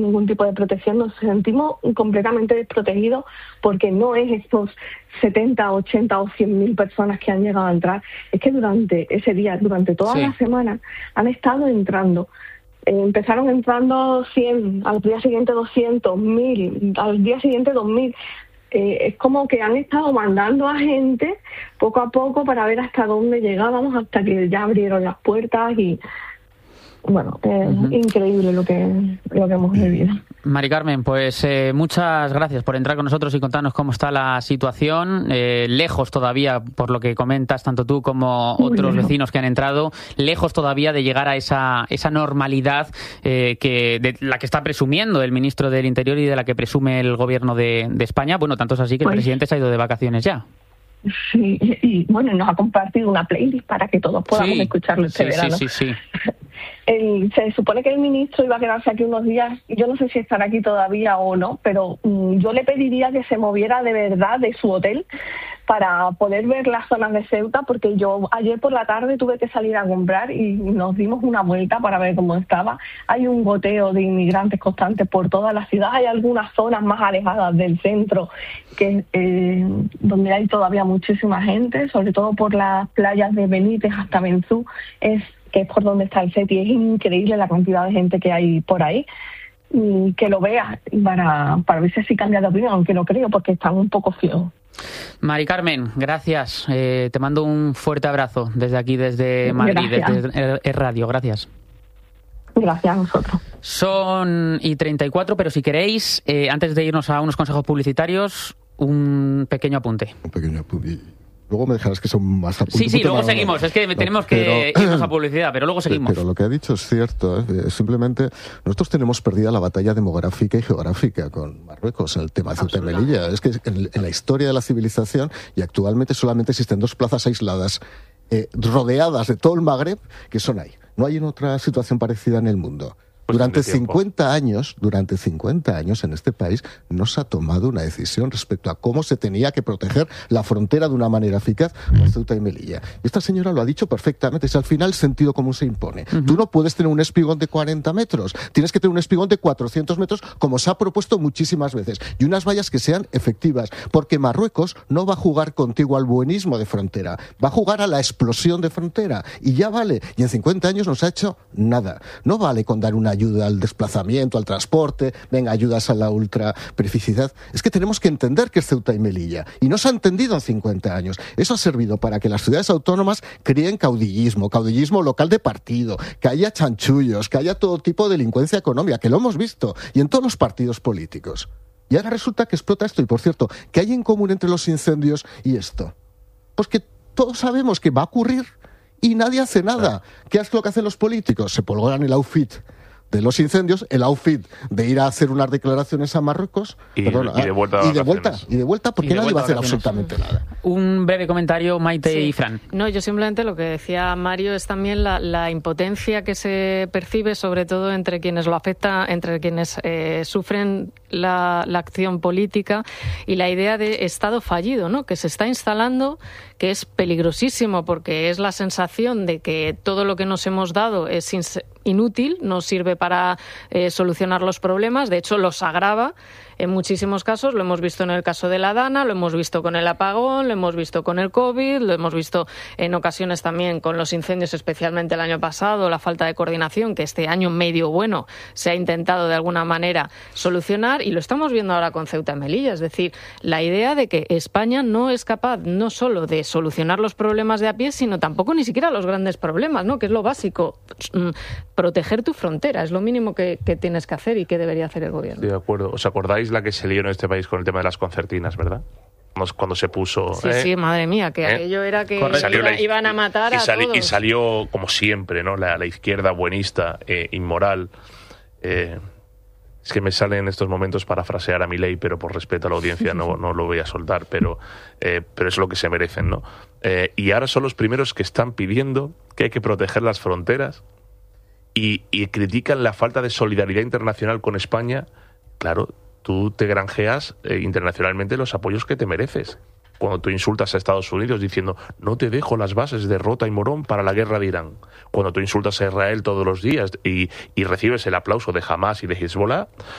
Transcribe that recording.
ningún tipo de protección, nos sentimos completamente desprotegidos porque no es estos 70, 80 o 100.000 personas que han llegado a entrar, es que durante ese día, durante toda la semana, han estado entrando. Empezaron entrando 100, al día siguiente 200, 1.000, al día siguiente 2.000. Es como que han estado mandando a gente poco a poco para ver hasta dónde llegábamos, hasta que ya abrieron las puertas y... Bueno, es increíble lo que hemos vivido. Mari Carmen, pues muchas gracias por entrar con nosotros y contarnos cómo está la situación. Lejos todavía, por lo que comentas, tanto tú como otros vecinos que han entrado, lejos todavía de llegar a esa normalidad de la que está presumiendo el ministro del Interior y de la que presume el gobierno de España. Bueno, tanto es así que el presidente se ha ido de vacaciones ya. Sí, y bueno, nos ha compartido una playlist para que todos podamos escucharlo este verano. Sí. Se supone que el ministro iba a quedarse aquí unos días, yo no sé si estará aquí todavía o no, pero yo le pediría que se moviera de verdad de su hotel para poder ver las zonas de Ceuta, porque yo ayer por la tarde tuve que salir a comprar y nos dimos una vuelta para ver cómo estaba. Hay un goteo de inmigrantes constantes por toda la ciudad, hay algunas zonas más alejadas del centro que donde hay todavía muchísima gente, sobre todo por las playas de Benítez hasta Benzú, que es por donde está el SETI. Es increíble la cantidad de gente que hay por ahí. Y que lo vea para ver si así cambia de opinión, aunque no creo, porque están un poco ciegos. Mari Carmen, gracias. Te mando un fuerte abrazo desde aquí, desde Madrid, desde Radio. Gracias. Gracias a vosotros. Son y 34, pero si queréis, antes de irnos a unos consejos publicitarios, un pequeño apunte. Un pequeño apunte. Luego me dejarás que son más apuntes. Sí, luego seguimos. Es que tenemos que irnos a publicidad, pero luego seguimos. Pero lo que ha dicho es cierto. Simplemente nosotros tenemos perdida la batalla demográfica y geográfica con Marruecos en el tema de Ceuta y Melilla. Es que en la historia de la civilización, y actualmente solamente existen 2 plazas aisladas rodeadas de todo el Magreb, que son ahí. No hay en otra situación parecida en el mundo. Durante 50 años en este país no se ha tomado una decisión respecto a cómo se tenía que proteger la frontera de una manera eficaz con Ceuta y Melilla. Y esta señora lo ha dicho perfectamente, es al final el sentido común se impone. Tú no puedes tener un espigón de 40 metros, tienes que tener un espigón de 400 metros, como se ha propuesto muchísimas veces, y unas vallas que sean efectivas, porque Marruecos no va a jugar contigo al buenismo de frontera, va a jugar a la explosión de frontera, y ya vale. Y en 50 años no se ha hecho nada. No vale con dar una ayuda al desplazamiento, al transporte, ayudas a la ultraperificidad. Es que tenemos que entender que es Ceuta y Melilla, y no se ha entendido en 50 años. Eso ha servido para que las ciudades autónomas creen caudillismo local de partido, que haya chanchullos, que haya todo tipo de delincuencia económica, que lo hemos visto, y en todos los partidos políticos. Y ahora resulta que explota esto. Y por cierto, ¿qué hay en común entre los incendios y esto? Pues que todos sabemos que va a ocurrir y nadie hace nada. ¿Qué es lo que hacen los políticos? Se polvoran el outfit de los incendios, el outfit de ir a hacer unas declaraciones a Marruecos y de vuelta porque nadie va a hacer absolutamente nada. Un breve comentario, Maite y Fran. No, yo simplemente lo que decía Mario es también la impotencia que se percibe, sobre todo entre quienes lo afecta, entre quienes sufren la acción política, y la idea de Estado fallido, ¿no?, que se está instalando, que es peligrosísimo porque es la sensación de que todo lo que nos hemos dado es inútil, no sirve para solucionar los problemas, de hecho los agrava en muchísimos casos. Lo hemos visto en el caso de la Dana, lo hemos visto con el apagón, lo hemos visto con el COVID, lo hemos visto en ocasiones también con los incendios, especialmente el año pasado, la falta de coordinación que este año medio bueno se ha intentado de alguna manera solucionar, y lo estamos viendo ahora con Ceuta y Melilla. Es decir, la idea de que España no es capaz no solo de solucionar los problemas de a pie, sino tampoco ni siquiera los grandes problemas, ¿no?, que es lo básico. Proteger tu frontera es lo mínimo que tienes que hacer y que debería hacer el gobierno. Sí, de acuerdo. ¿Os acordáis la que se lió en este país con el tema de las concertinas, verdad? Cuando se puso... Sí, madre mía, que aquello era que iban a matar a todos. Y salió, como siempre, ¿no?, la izquierda buenista, inmoral. Es que me sale en estos momentos parafrasear a Milei, pero por respeto a la audiencia no lo voy a soltar, pero es lo que se merecen, ¿no? Y ahora son los primeros que están pidiendo que hay que proteger las fronteras y critican la falta de solidaridad internacional con España. Claro, tú te granjeas internacionalmente los apoyos que te mereces. cuando tú insultas a Estados Unidos diciendo no te dejo las bases de Rota y Morón para la guerra de Irán, cuando tú insultas a Israel todos los días y recibes el aplauso de Hamas y de Hezbollah,